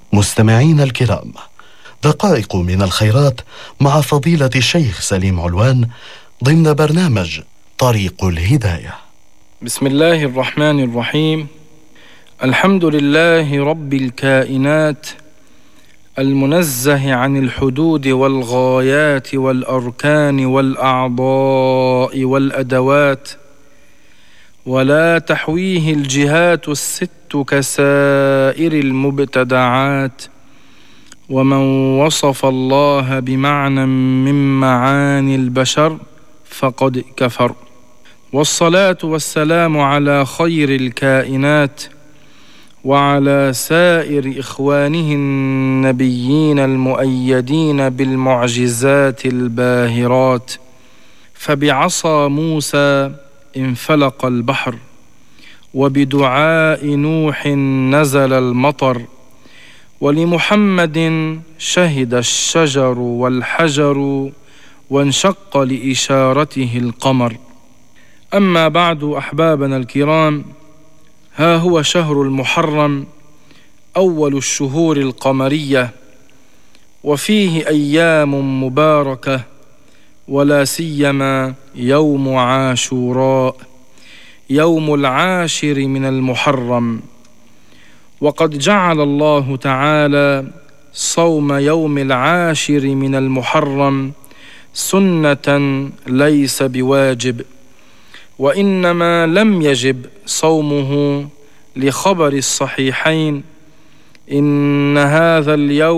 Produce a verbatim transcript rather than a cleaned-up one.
مستمعين الكرام، دقائق من الخيرات مع فضيلة الشيخ سليم علوان ضمن برنامج طريق الهداية. بسم الله الرحمن الرحيم. الحمد لله رب الكائنات، المنزه عن الحدود والغايات والأركان والأعضاء والأدوات، ولا تحويه الجهات الست كسائر المبتدعات. ومن وصف الله بمعنى من معاني البشر فقد كفر. والصلاة والسلام على خير الكائنات وعلى سائر إخوانه النبيين المؤيدين بالمعجزات الباهرات. فبعصا موسى انفلق البحر، وبدعاء نوح نزل المطر، ولمحمد شهد الشجر والحجر، وانشق لإشارته القمر. أما بعد أحبابنا الكرام، ها هو شهر المحرم، أول الشهور القمرية، وفيه أيام مباركة، ولا سيما يوم عاشوراء يوم العاشر من المحرم. وقد جعل الله تعالى صوم يوم العاشر من المحرم سنة ليس بواجب، وإنما لم يجب صومه لخبر الصحيحين إن هذا اليوم